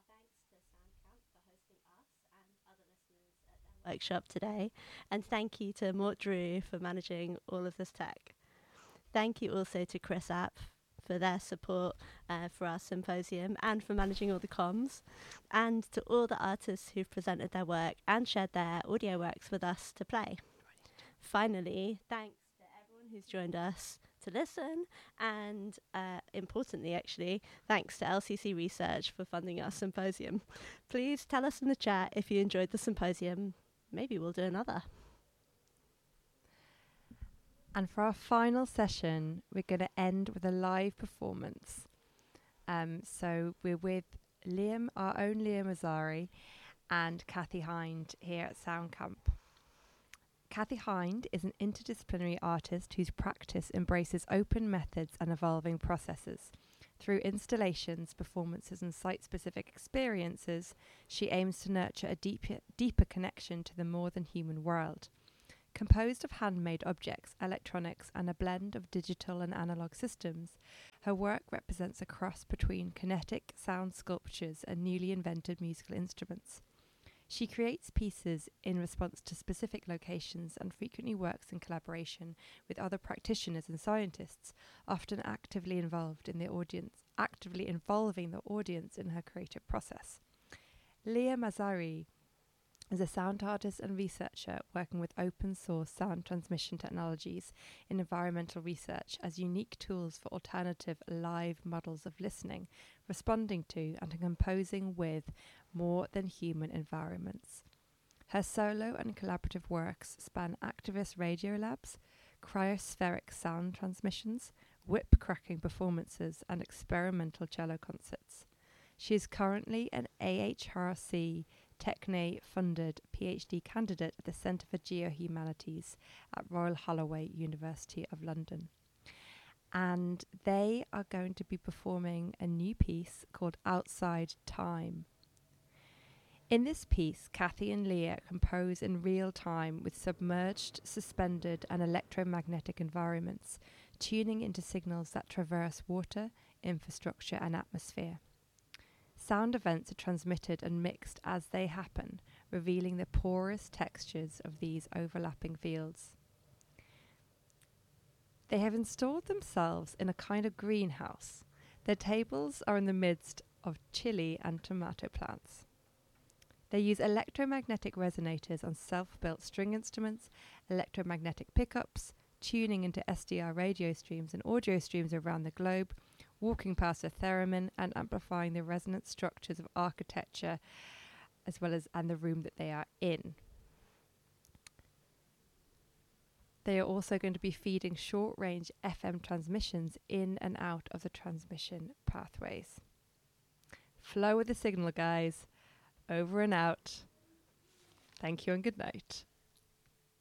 Workshop today, and thank you to Mort Drew for managing all of this tech. Thank you also to Chris App for their support for our symposium and for managing all the comms, and to all the artists who've presented their work and shared their audio works with us to play. Finally, thanks to everyone who's joined us to listen, and importantly, actually, thanks to LCC Research for funding our symposium. Please tell us in the chat if you enjoyed the symposium. Maybe we'll do another. And for our final session, we're going to end with a live performance. So we're with Liam, our own Liam Azari, and Kathy Hind here at Soundcamp. Kathy Hind is an interdisciplinary artist whose practice embraces open methods and evolving processes. Through installations, performances, and site-specific experiences, she aims to nurture a deeper connection to the more than human world. Composed of handmade objects, electronics, and a blend of digital and analog systems, her work represents a cross between kinetic sound sculptures and newly invented musical instruments. She creates pieces in response to specific locations and frequently works in collaboration with other practitioners and scientists, often actively involving the audience in her creative process. Leah Mazzari is a sound artist and researcher working with open source sound transmission technologies in environmental research as unique tools for alternative live models of listening, responding to and composing with more than human environments. Her solo and collaborative works span activist radio labs, cryospheric sound transmissions, whip cracking performances, and experimental cello concerts. She is currently an AHRC Techne-funded PhD candidate at the Centre for Geohumanities at Royal Holloway, University of London. And they are going to be performing a new piece called Outside Time. In this piece, Kathy and Leah compose in real time with submerged, suspended, and electromagnetic environments, tuning into signals that traverse water, infrastructure, and atmosphere. Sound events are transmitted and mixed as they happen, revealing the porous textures of these overlapping fields. They have installed themselves in a kind of greenhouse. Their tables are in the midst of chili and tomato plants. They use electromagnetic resonators on self-built string instruments, electromagnetic pickups, tuning into SDR radio streams and audio streams around the globe, walking past a theremin and amplifying the resonant structures of architecture as well as and the room that they are in. They are also going to be feeding short-range FM transmissions in and out of the transmission pathways. Flow with the signal, guys. Over and out. Thank you and good night.